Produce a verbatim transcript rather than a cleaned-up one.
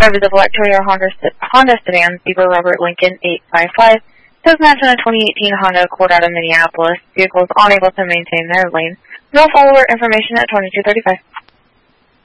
Driver of the black Toyota Honda, Honda sedan, Zebra Robert Lincoln eight five five, says match on a twenty eighteen Honda Accord out of Minneapolis. Vehicle is unable to maintain their lane. No follower information at twenty-two thirty-five.